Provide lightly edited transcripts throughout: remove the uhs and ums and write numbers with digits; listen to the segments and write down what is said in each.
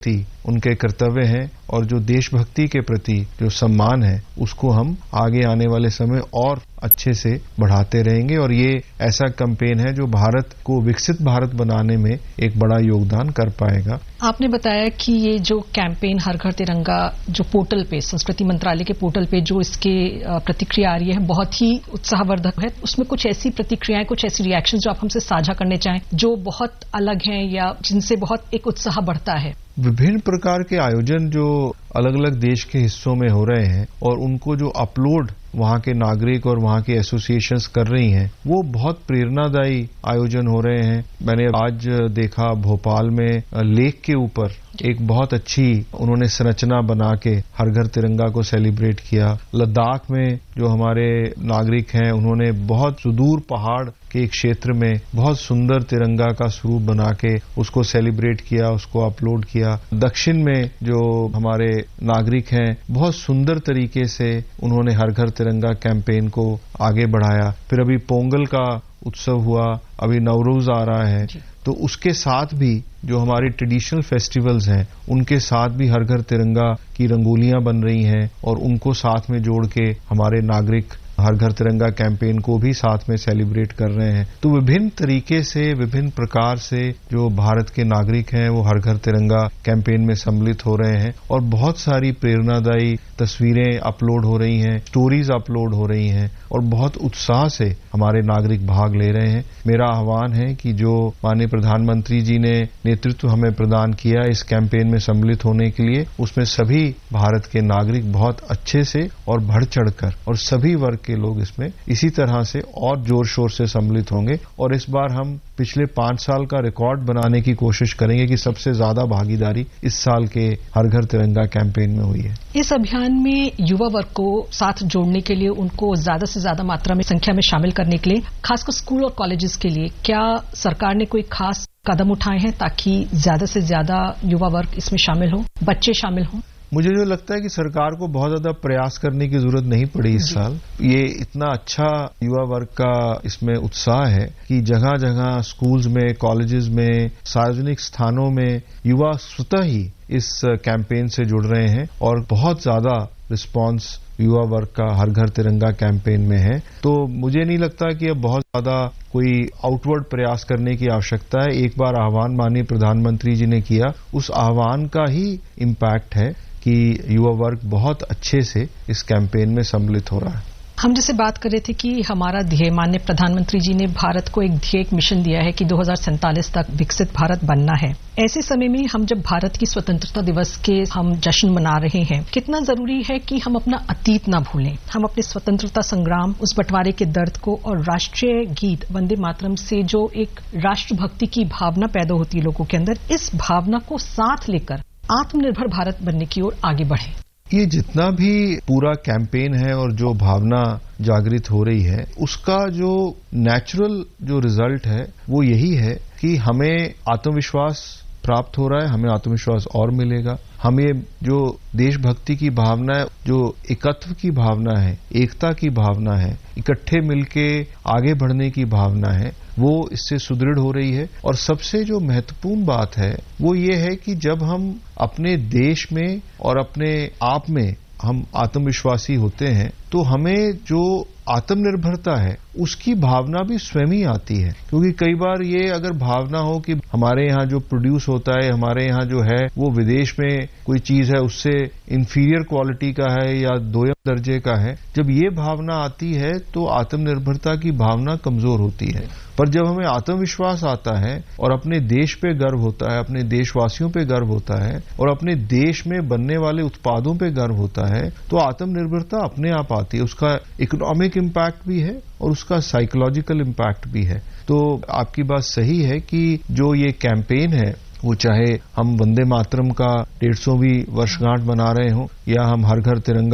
उनके कर्तव्य हैं और जो देशभक्ति के प्रति जो सम्मान है उसको हम आगे आने वाले समय और अच्छे से बढ़ाते रहेंगे और ये ऐसा कैंपेन है जो भारत को विकसित भारत बनाने में एक बड़ा योगदान कर पाएगा। आपने बताया कि ये जो कैंपेन हर घर तिरंगा जो पोर्टल पे संस्कृति मंत्रालय के पोर्टल पे जो इसके प्रतिक्रिया आ रही है बहुत ही उत्साहवर्धक है। उसमें कुछ ऐसी प्रतिक्रियाएं, कुछ ऐसी रिएक्शन जो आप हमसे साझा करने चाहें जो बहुत अलग हैं या जिनसे बहुत एक उत्साह बढ़ता है? विभिन्न प्रकार के आयोजन जो अलग अलग देश के हिस्सों में हो रहे हैं और उनको जो अपलोड वहां के नागरिक और वहां के एसोसिएशंस कर रही हैं वो बहुत प्रेरणादायी आयोजन हो रहे हैं। मैंने आज देखा भोपाल में लेक के ऊपर एक बहुत अच्छी उन्होंने संरचना बना के हर घर तिरंगा को सेलिब्रेट किया। लद्दाख में जो हमारे नागरिक हैं उन्होंने बहुत सुदूर पहाड़ के एक क्षेत्र में बहुत सुंदर तिरंगा का स्वरूप बना के उसको सेलिब्रेट किया, उसको अपलोड किया। दक्षिण में जो हमारे नागरिक हैं बहुत सुंदर तरीके से उन्होंने हर घर तिरंगा कैंपेन को आगे बढ़ाया। फिर अभी पोंगल का उत्सव हुआ, अभी नवरोज आ रहा है, तो उसके साथ भी जो हमारे ट्रेडिशनल फेस्टिवल्स हैं उनके साथ भी हर घर तिरंगा की रंगोलियां बन रही हैं और उनको साथ में जोड़ के हमारे नागरिक हर घर तिरंगा कैंपेन को भी साथ में सेलिब्रेट कर रहे हैं। तो विभिन्न तरीके से विभिन्न प्रकार से जो भारत के नागरिक हैं वो हर घर तिरंगा कैंपेन में सम्मिलित हो रहे हैं और बहुत सारी प्रेरणादायी तस्वीरें अपलोड हो रही हैं, स्टोरीज अपलोड हो रही हैं और बहुत उत्साह से हमारे नागरिक भाग ले रहे हैं। मेरा आह्वान है कि जो माननीय प्रधानमंत्री जी ने नेतृत्व हमें प्रदान किया इस कैंपेन में सम्मिलित होने के लिए, उसमें सभी भारत के नागरिक बहुत अच्छे से और बढ़ चढ़कर और सभी वर्ग के लोग इसमें इसी तरह से और जोर शोर से सम्मिलित होंगे और इस बार हम पिछले 5 साल का रिकॉर्ड बनाने की कोशिश करेंगे कि सबसे ज्यादा भागीदारी इस साल के हर घर तिरंगा कैंपेन में हुई है। इस अभियान में युवा वर्ग को साथ जोड़ने के लिए, उनको ज्यादा से ज्यादा मात्रा में संख्या में शामिल करने के लिए, खासकर स्कूल और कॉलेजेस के लिए क्या सरकार ने कोई खास कदम उठाए हैं ताकि ज्यादा से ज्यादा युवा वर्ग इसमें शामिल हो, बच्चे शामिल हों? मुझे जो लगता है कि सरकार को बहुत ज्यादा प्रयास करने की जरूरत नहीं पड़ी इस साल। ये इतना अच्छा युवा वर्ग का इसमें उत्साह है कि जगह जगह स्कूल्स में, कॉलेजेस में, सार्वजनिक स्थानों में युवा स्वतः ही इस कैंपेन से जुड़ रहे हैं और बहुत ज्यादा रिस्पांस युवा वर्ग का हर घर तिरंगा कैंपेन में है। तो मुझे नहीं लगता कि अब बहुत ज्यादा कोई आउटवर्ड प्रयास करने की आवश्यकता है। एक बार आह्वान माननीय प्रधानमंत्री जी ने किया, उस आह्वान का ही इम्पैक्ट है कि युवा वर्ग बहुत अच्छे से इस कैंपेन में सम्मिलित हो रहा है। हम जैसे बात कर रहे थे कि हमारा ध्येय, माननीय प्रधानमंत्री जी ने भारत को एक ध्येय, एक मिशन दिया है कि 2047 तक विकसित भारत बनना है। ऐसे समय में हम जब भारत की स्वतंत्रता दिवस के हम जश्न मना रहे हैं, कितना जरूरी है कि हम अपना अतीत ना भूलें, हम अपने स्वतंत्रता संग्राम, उस बंटवारे के दर्द को और राष्ट्रीय गीत वंदे मातरम से जो एक राष्ट्रभक्ति की भावना पैदा होती है लोगों के अंदर, इस भावना को साथ लेकर आत्मनिर्भर भारत बनने की ओर आगे बढ़े। ये जितना भी पूरा कैंपेन है और जो भावना जागृत हो रही है उसका जो नेचुरल जो रिजल्ट है वो यही है कि हमें आत्मविश्वास प्राप्त हो रहा है, हमें आत्मविश्वास और मिलेगा। हमें जो देशभक्ति की भावना है, जो एकत्व की भावना है, एकता की भावना है, इकट्ठे मिलके आगे बढ़ने की भावना है, वो इससे सुदृढ़ हो रही है। और सबसे जो महत्वपूर्ण बात है वो ये है कि जब हम अपने देश में और अपने आप में हम आत्मविश्वासी होते हैं तो हमें जो आत्मनिर्भरता है उसकी भावना भी स्वयं ही आती है। क्योंकि कई बार ये अगर भावना हो कि हमारे यहाँ जो प्रोड्यूस होता है, हमारे यहाँ जो है वो विदेश में कोई चीज है उससे इंफीरियर क्वालिटी का है या दोयम दर्जे का है, जब ये भावना आती है तो आत्मनिर्भरता की भावना कमजोर होती है। पर जब हमें आत्मविश्वास आता है और अपने देश पे गर्व होता है, अपने देशवासियों पे गर्व होता है और अपने देश में बनने वाले उत्पादों पे गर्व होता है तो आत्मनिर्भरता अपने आप आती है। उसका इकोनॉमिक इम्पैक्ट भी है और उसका साइकोलॉजिकल इम्पैक्ट भी है। तो आपकी बात सही है कि जो ये कैंपेन है वो चाहे हम वंदे मातरम का 150वीं वर्षगांठ मना रहे हों या हम हर घर तिरंगा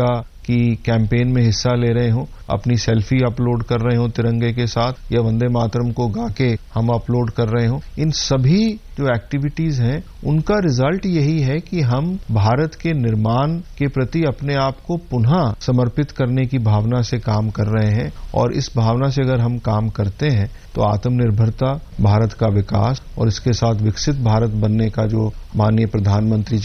की कैंपेन में हिस्सा ले रहे हों, अपनी सेल्फी अपलोड कर रहे हों तिरंगे के साथ, या वंदे मातरम को गा के हम अपलोड कर रहे हों, इन सभी जो एक्टिविटीज हैं उनका रिजल्ट यही है कि हम भारत के निर्माण के प्रति अपने आप को पुनः समर्पित करने की भावना से काम कर रहे हैं। और इस भावना से अगर हम काम करते हैं तो आत्मनिर्भरता, भारत का विकास और इसके साथ विकसित भारत बनने का जो माननीय प्रधानमंत्री